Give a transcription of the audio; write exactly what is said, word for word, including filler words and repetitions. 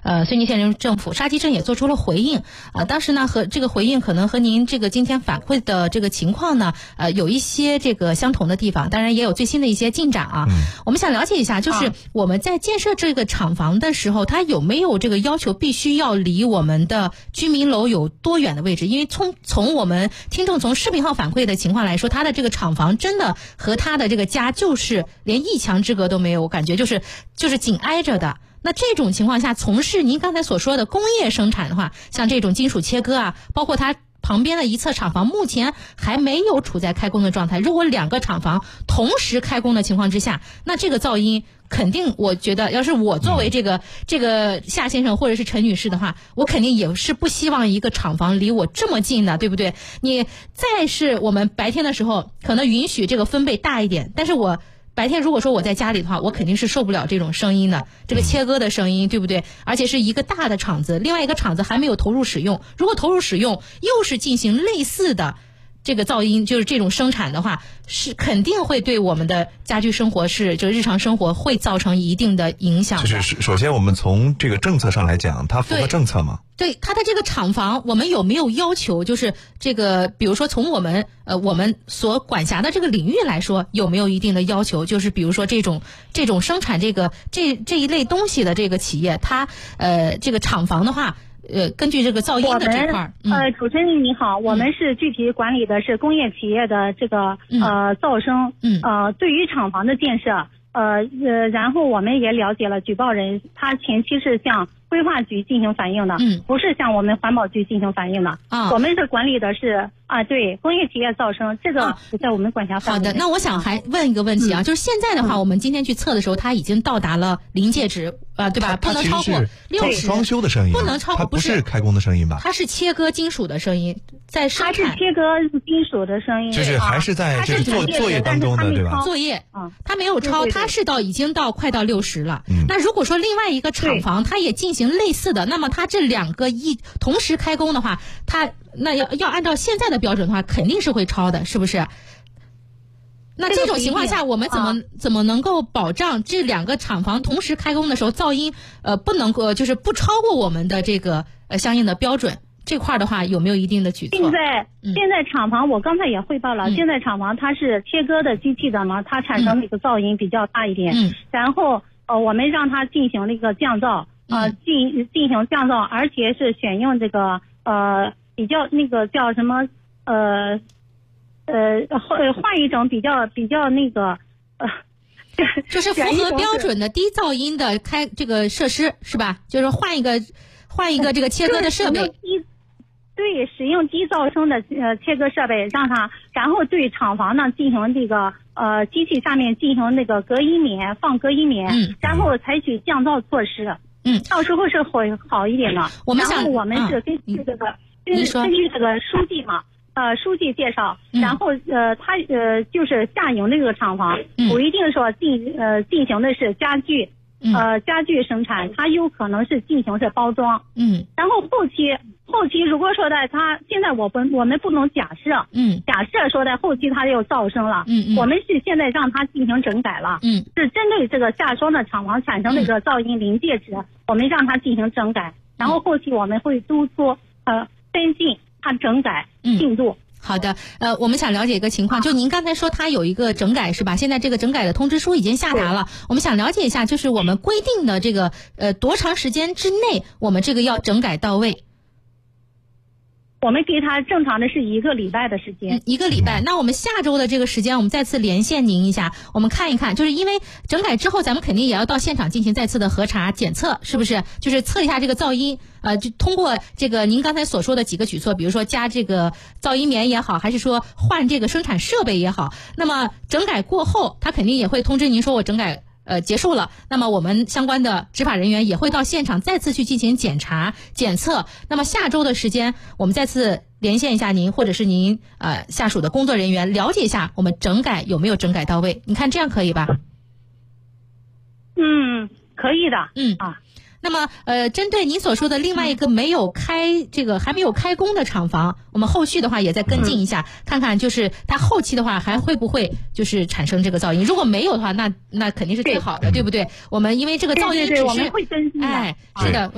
呃绥靖县政府沙基镇也做出了回应。呃，当时呢和这个回应可能和您这个今天反馈的这个情况呢，呃有一些这个相同的地方，当然也有最新的一些进展啊。嗯、我们想了解一下，就是我们在建设这个厂房的时候，它有没有这个要求必须要离我们的居民楼有多远的位置？因为从从我们听众从视频号反馈的情况来说，他的这个厂房真的和他的这个家就是连一墙之隔都没有，我感觉就是就是紧挨着的。那这种情况下，从事您刚才所说的工业生产的话，像这种金属切割啊，包括它旁边的一侧厂房目前还没有处在开工的状态。如果两个厂房同时开工的情况之下，那这个噪音肯定，我觉得要是我作为这个、嗯、这个夏先生或者是陈女士的话，我肯定也是不希望一个厂房离我这么近的，对不对？你再是我们白天的时候可能允许这个分贝大一点，但是我白天如果说我在家里的话，我肯定是受不了这种声音的，这个切割的声音，对不对？而且是一个大的厂子，另外一个厂子还没有投入使用，如果投入使用又是进行类似的这个噪音，就是这种生产的话，是肯定会对我们的家居生活是就日常生活会造成一定的影响的。 就是首先我们从这个政策上来讲，它符合政策吗？ 对它的这个厂房，我们有没有要求？就是这个，比如说从我们呃我们所管辖的这个领域来说，有没有一定的要求？就是比如说这种这种生产这个这这一类东西的这个企业，它呃这个厂房的话。呃，根据这个噪音的这块儿， 嗯、呃，主持人你好，我们是具体管理的是工业企业的这个、嗯、呃噪声，嗯，呃，对于厂房的建设，呃呃，然后我们也了解了举报人，他前期是向规划局进行反映的，嗯，不是向我们环保局进行反映的，啊，我们是管理的是啊，对，工业企业噪声，这个不在我们管辖范围内。 好的，那我想还问一个问题啊，嗯、就是现在的话、嗯，我们今天去测的时候，它已经到达了临界值。啊，对吧？不能超过六十。 装修的声音， 不能超过， 它不是开工的声音吧？ 它是切割金属的声音，在生产。 它是切割金属的声音， 就是还是在这个作作业当中的，对吧？ 作业，嗯，它没有超，它是到已经到快到六十了。嗯，那如果说另外一个厂房它也进行类似的，那么它这两个一同时开工的话，它那要要按照现在的标准的话，肯定是会超的，是不是？那这种情况下，我们怎么、啊、怎么能够保障这两个厂房同时开工的时候，噪音呃不能够就是不超过我们的这个呃相应的标准？这块的话有没有一定的举措？ 现在、嗯、现在厂房我刚才也汇报了，嗯、现在厂房它是切割的机器的嘛，它产生那个噪音比较大一点。嗯，然后呃我们让它进行那个降噪，呃进进行降噪，而且是选用这个呃比较那个叫什么呃。呃，换换一种比较比较那个，呃， 就是符合标准的低噪音的开这个设施是吧？就是换一个换一个这个切割的设备。 低对，使用低噪声的呃切割设备，让它然后对厂房呢进行这个呃机器下面进行那个隔音棉放隔音棉，嗯，然后采取降噪措施，嗯，到时候是会好一点的。 我们想， 然后我们是根据这个根根据这个书记嘛。呃，书记介绍，然后呃，他呃就是下游那个厂房，嗯、不一定说进呃进行的是家具，呃家具生产，它有可能是进行是包装，嗯，然后后期后期如果说的它现在我们我们不能假设，嗯，假设说的后期它有噪声了，嗯嗯，我们是现在让它进行整改了，嗯，是针对这个下装的厂房产生的一个噪音临界值，我们让它进行整改，然后后期我们会督促呃跟进。它整改进度、嗯、 好的，呃，我们想了解一个情况，就您刚才说它有一个整改是吧？现在这个整改的通知书已经下达了，我们想了解一下，就是我们规定的这个呃多长时间之内，我们这个要整改到位？ 我们给他正常的是一个礼拜的时间、 嗯、一个礼拜。那我们下周的这个时间我们再次连线您一下，我们看一看，就是因为整改之后咱们肯定也要到现场进行再次的核查检测，是不是？就是测一下这个噪音，呃就通过这个您刚才所说的几个举措，比如说加这个噪音棉也好，还是说换这个生产设备也好，那么整改过后他肯定也会通知您说我整改呃，结束了，那么我们相关的执法人员也会到现场再次去进行检查、检测。那么下周的时间，我们再次连线一下您，或者是您呃下属的工作人员，了解一下我们整改有没有整改到位。你看这样可以吧？ 嗯，可以的。 嗯啊。那么，呃，针对您所说的另外一个没有开这个还没有开工的厂房，我们后续的话也再跟进一下，看看就是它后期的话还会不会就是产生这个噪音。如果没有的话，那那肯定是最好的，对不对？我们因为这个噪音只是， 对对对，我们会跟进的。 哎，是的。